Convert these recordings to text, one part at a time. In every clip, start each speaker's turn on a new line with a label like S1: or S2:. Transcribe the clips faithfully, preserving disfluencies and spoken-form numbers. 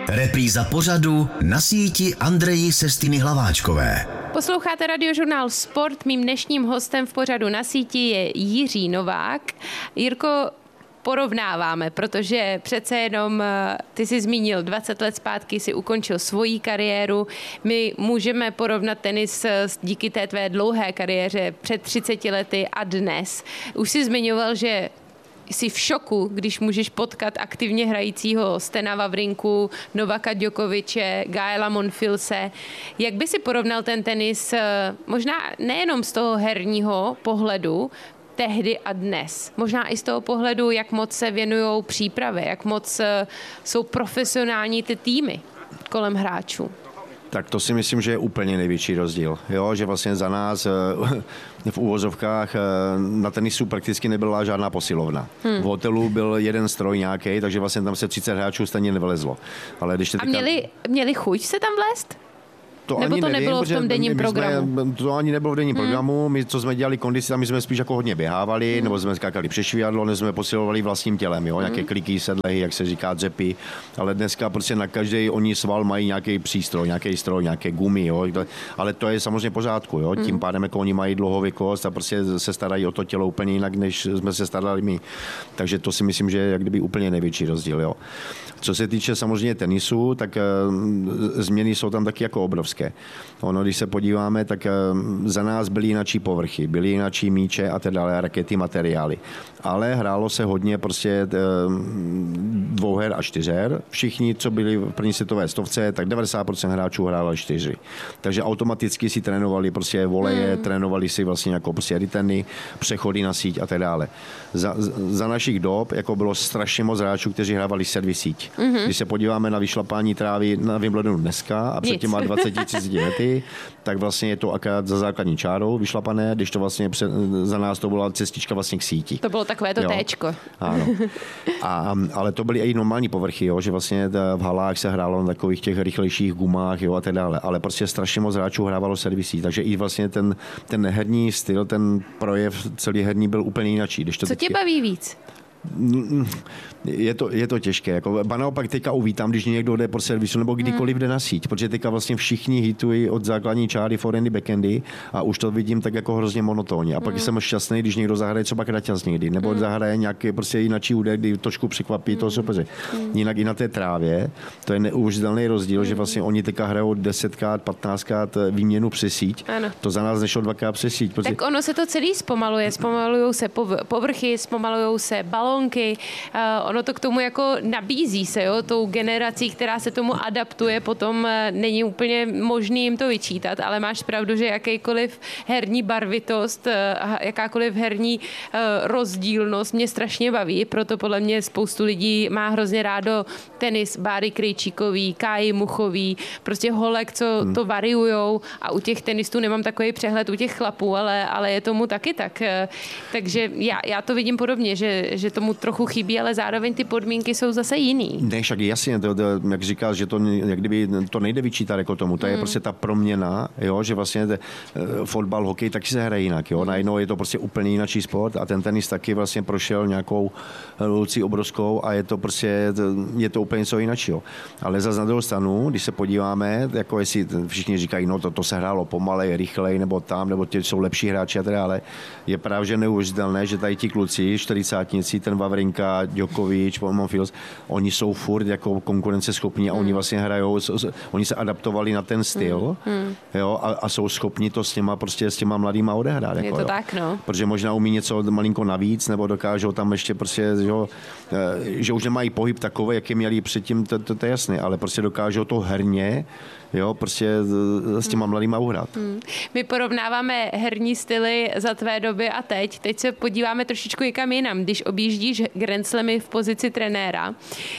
S1: Repríza pořadu Na síti Andreji Sestiny Hlaváčkové.
S2: Posloucháte radiožurnál Sport. Mým dnešním hostem v pořadu Na síti je Jiří Novák. Jirko, porovnáváme, protože přece jenom ty jsi zmínil, dvacet let zpátky si ukončil svoji kariéru. My můžeme porovnat tenis díky té tvé dlouhé kariéře před třiceti lety a dnes. Už jsi zmiňoval, že jsi v šoku, když můžeš potkat aktivně hrajícího Stena Wawrinku, Novaka Djokoviče, Gaela Monfilse. Jak by si porovnal ten tenis možná nejenom z toho herního pohledu, tehdy a dnes. Možná i z toho pohledu, jak moc se věnujou přípravě, jak moc jsou profesionální ty týmy kolem hráčů.
S3: Tak to si myslím, že je úplně největší rozdíl. Jo, že vlastně za nás v uvozovkách na tenisu prakticky nebyla žádná posilovna. Hmm. V hotelu byl jeden stroj nějaký, takže vlastně tam se třicet hráčů stejně nevylezlo. Ale když
S2: A měli, měli chuť se tam vlézt?
S3: To
S2: Nebo
S3: ani
S2: to
S3: nevím,
S2: nebylo v tom denním programu?
S3: Jsme, to ani nebylo v denním hmm. programu. My, co jsme dělali kondici, tam my jsme spíš jako hodně běhávali, hmm. nebo jsme skákali přešvihadlo, nebo jsme posilovali vlastním tělem, jo? Nějaké hmm. kliky, sedlehy, jak se říká, dřepy. Ale dneska prostě na každý oni sval mají nějaký přístroj, nějaký stroj, nějaké gumy, jo? Ale to je samozřejmě pořádku, jo? Hmm. Tím pádem jako oni mají dlouhověkost a prostě se starají o to tělo úplně jinak, než jsme se starali my. Takže to si myslím, že je jak kdyby úplně největší rozdíl, jo? Co se týče samozřejmě tenisu, tak uh, změny jsou tam taky jako obrovské. Ono, když se podíváme, tak uh, za nás byly jinačí povrchy, byly jinačí míče a tak dále, rakety, materiály. Ale hrálo se hodně prostě uh, dvouher a čtyřher. Všichni, co byli v první světové stovce, tak devadesát procent hráčů hrálo čtyři. Takže automaticky si trénovali prostě voleje, hmm. trénovali si vlastně jako prostě returny, přechody na síť a tak dále. Za, za našich dob jako bylo strašně moc hráčů, kteří hrávali servis síť. Mm-hmm. Když se podíváme na vyšlapání trávy na Wimbledonu dneska a před těma dvaceti třiceti lety, tak vlastně je to akorát za základní čárou vyšlapané, když to vlastně před, za nás to byla cestička vlastně k síti.
S2: To bylo takové to jo. téčko.
S3: Ano. A, ale to byly i normální povrchy, jo, že vlastně v halách se hrálo na takových těch rychlejších gumách, jo, a tak dále. Ale prostě strašně moc hráčů hrávalo servisí, takže i vlastně ten, ten herní styl, ten projev celý herní byl úplně jináčí.
S2: Co teďky... tě baví víc?
S3: Je to, je to těžké. Jako, ba naopak teďka uvítám, když někdo jde po servisu nebo kdykoliv jde na síť, protože teďka vlastně všichni hitují od základní čáry, forehandy, backhandy a už to vidím tak jako hrozně monotónně. A pak mm. jsem šťastný, když někdo zahraje třeba kraťas někdy, nebo mm. zahraje nějaký prostě jinačí údek, kdy trošku překvapí mm. toho soupeře. Mm. Jinak i na té trávě, to je neuvěřitelný rozdíl, mm. že vlastně oni teďka hrajou desetkrát, patnáctkrát výměnu přes síť. Ano. To za nás nešlo dvakrát přes síť.
S2: Protože... Tak ono se to celý zpomaluje, zpomalujou se povrchy, zpomalujou se balónky. Uh, ono to k tomu jako nabízí se, jo, tou generací, která se tomu adaptuje, potom není úplně možný jim to vyčítat, ale máš pravdu, že jakýkoliv herní barvitost, jakákoliv herní rozdílnost mě strašně baví, proto podle mě spoustu lidí má hrozně rádo tenis Báry Krejčíkový, Káji Muchový, prostě holek, co hmm. to variujou a u těch tenistů nemám takový přehled u těch chlapů, ale, ale je tomu taky tak. Takže já, já to vidím podobně, že, že tomu trochu chybí, ale zároveň ty podmínky jsou zase jiný.
S3: Ne, však jasně, to, to, jak říkáš, že to, jak kdyby, to nejde vyčítat jako tomu, to mm. je prostě ta proměna, jo, že vlastně te, fotbal, hokej taky se hraje jinak, jo, najednou je to prostě úplně jináčí sport a ten tenis taky vlastně prošel nějakou revolucí obrovskou a je to prostě, je to úplně něco jináčího. Ale zase na druhou stranu, když se podíváme, jako jestli všichni říkají, no to, to se hrálo pomalej, rychlej, nebo tam, nebo ti jsou lepší hráči a tak dále, je právě že neuvěřitelné, že tady ti kluci, čtyřicátníci, ten Wawrinka, Djokovič, Monfils, oni jsou furt jako konkurenceschopní a mm. oni vlastně hrajou, oni se adaptovali na ten styl, mm. jo, a, a jsou schopni to s těma prostě s těma mladýma odehrát.
S2: Je
S3: jako,
S2: to
S3: jo.
S2: tak, no.
S3: Protože možná umí něco malinko navíc, nebo dokážou tam ještě prostě, jo, že už nemají pohyb takový, jaký měli předtím, to, to, to je jasné, ale prostě dokážou to herně, jo, prostě s těma mladýma uhrát. Hmm.
S2: My porovnáváme herní styly za tvé doby a teď. Teď se podíváme trošičku někam jinam. Když objíždíš Grand Slamy v pozici trenéra,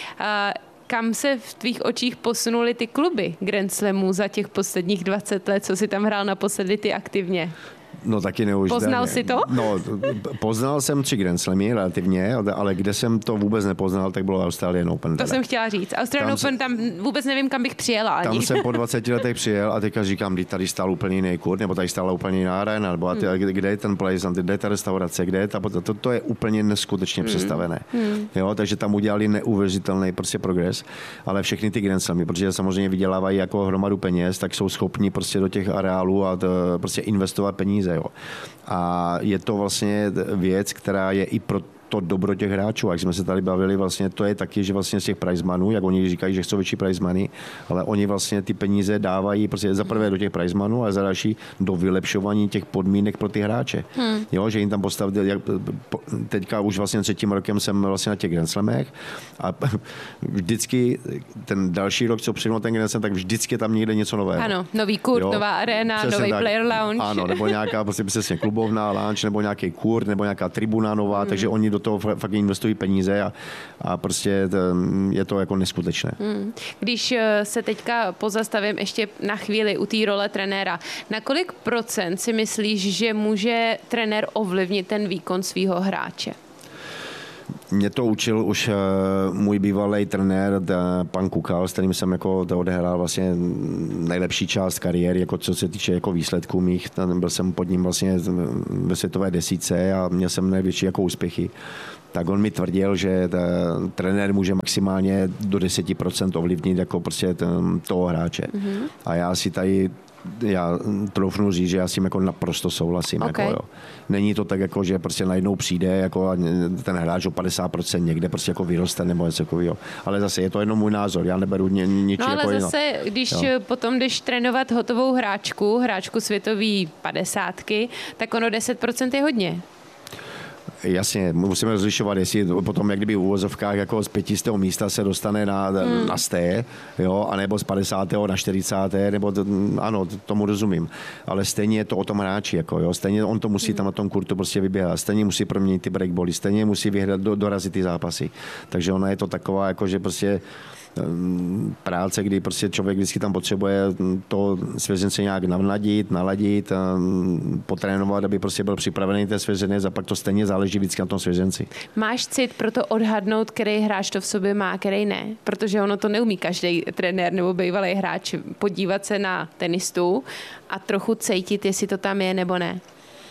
S2: kam se v tvých očích posunuly ty kluby Grand Slamů za těch posledních dvacet let, co si tam hrál naposledy ty aktivně?
S3: No taky neuvěřitelné.
S2: Poznal jsi to?
S3: No, poznal jsem tři Grand Slamy relativně, ale kde jsem to vůbec nepoznal, tak bylo Australian Open.
S2: To
S3: teda.
S2: jsem chtěla říct. Australian Open, tam vůbec nevím, kam bych přijela ani.
S3: Tam jsem po dvaceti letech přijel a teďka říkám, kdy tady stál úplně jiný kurt, nebo tady stála úplně jiná arena, nebo a ty, hmm. kde je ten place, kde je ta restaurace, kde je ta, to, to je úplně neskutečně hmm. přestavené. Hmm. Jo, takže tam udělali neuvěřitelný prostě progres, ale všechny ty Grand Slamy, protože samozřejmě vydělávají jako hromadu peněz, tak jsou schopni prostě do těch areálů a to, prostě investovat peníze. Jo. A je to vlastně věc, která je i pro to dobro těch hráčů. Jak jsme se tady bavili, vlastně to je taky, že vlastně z těch prize money, jak oni říkají, že chcou větší prize money, ale oni vlastně ty peníze dávají prostě za prvé do těch prize money, a za další do vylepšování těch podmínek pro ty hráče. Hmm. Jo, že jim tam postavili, jak, teďka už vlastně třetím rokem jsem vlastně na těch Grand Slamech a vždycky ten další rok, co přijde ten Grand Slam, tak vždycky tam někde něco nového.
S2: Ano, nový kurt, jo, nová arena, nový tak, player lounge.
S3: Ano, nebo nějaká prostě přesně klubovná lounge, nebo nějaký kurt, nebo nějaká tribuna nová, hmm. takže oni do toho fakt investují peníze a, a prostě to, je to jako neskutečné. Hmm.
S2: Když se teďka pozastavím ještě na chvíli u té role trenéra, na kolik procent si myslíš, že může trenér ovlivnit ten výkon svého hráče?
S3: Mě to učil už uh, můj bývalý trenér, da, pan Kukal, s kterým jsem jako odehrál vlastně nejlepší část kariéry, jako co se týče jako výsledků mých. Byl jsem pod ním vlastně ve světové desítce a měl jsem největší jako úspěchy. Tak on mi tvrdil, že ta, trenér může maximálně do deset procent ovlivnit jako prostě ten, toho hráče. Mm-hmm. A já si tady já troufnu říct, že já s tím jako naprosto souhlasím. Okay. Jako, jo. Není to tak, jako, že prostě najednou přijde jako a ten hráč o padesát procent někde prostě jako vyroste nebo něco takového. Ale zase je to jenom můj názor, já neberu ničí
S2: no, ale
S3: jako
S2: zase, jinou. Když jo. potom jdeš trénovat hotovou hráčku, hráčku světový padesátky, tak ono deset procent je hodně.
S3: Jasně, musíme rozlišovat, jestli potom jak kdyby v uvozovkách jako z pětistého místa se dostane na, hmm. na sté, jo, anebo z padesátého na čtyřicátého nebo to, ano, tomu rozumím. Ale stejně je to o tom hráči, jako, jo, stejně on to musí hmm. tam na tom kurtu prostě vyběhat, stejně musí proměnit ty breakbally, stejně musí vyhrát, do, dorazit ty zápasy. Takže ona je to taková, jako, že prostě práce, kdy prostě člověk vždycky tam potřebuje to svěřence nějak navnadit, naladit, potrénovat, aby prostě byl připravený ten svěřenec a pak to stejně záleží vždycky na tom svěřenci.
S2: Máš cit pro to odhadnout, který hráč to v sobě má, který ne? Protože ono to neumí každý trenér nebo bývalý hráč podívat se na tenistu a trochu cítit, jestli to tam je nebo ne.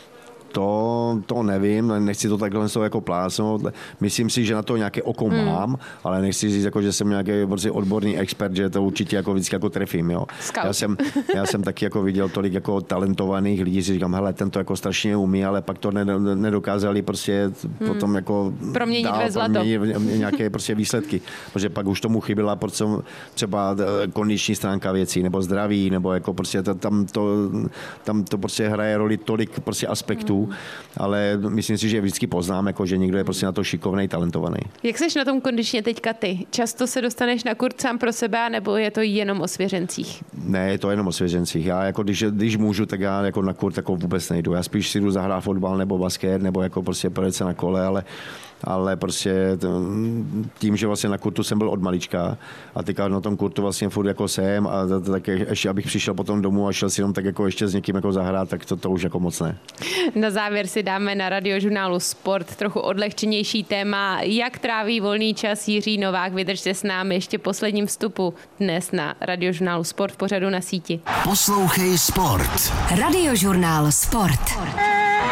S3: To, to nevím, nechci to takhle jako plásnout. Myslím si, že na to nějaké oko hmm. mám, ale nechci říct, jako, že jsem nějaký prostě odborný expert, že to určitě jako vždycky jako trefím. Jo. Já, jsem, já jsem taky jako viděl tolik jako talentovaných lidí, si říkám, hele, ten to jako strašně umí, ale pak to nedokázali prostě hmm. potom jako
S2: proměnit
S3: dál,
S2: ve zlato.
S3: Proměnit nějaké prostě výsledky. Protože pak už tomu chyběla třeba kondiční stránka věcí, nebo zdraví, nebo jako prostě to, tam, to, tam to prostě hraje roli tolik prostě aspektů, hmm. ale myslím si, že vždycky poznám, jako, že někdo je prostě na to šikovnej, talentovaný.
S2: Jak seš na tom kondičně teďka ty? Často se dostaneš na kurt sám pro sebe, nebo je to jenom o svěřencích?
S3: Ne, je to jenom o svěřencích. Já jako, když, když můžu, tak já jako na kurt jako vůbec nejdu. Já spíš si jdu zahrát fotbal nebo basket, nebo jako prostě projet se na kole, ale ale prostě tím, že vlastně na kurtu jsem byl od malička a teďka na tom kurtu vlastně furt jako jsem a tak ještě abych přišel potom domů a šel si jenom tak jako ještě s někým jako zahrát, tak to, to už jako moc ne.
S2: Na závěr si dáme na Radiožurnálu Sport trochu odlehčenější téma, jak tráví volný čas Jiří Novák. Vydržte s námi ještě posledním vstupu dnes na Radiožurnálu Sport v pořadu Na síti.
S1: Poslouchej Sport.
S4: Radiožurnál Sport.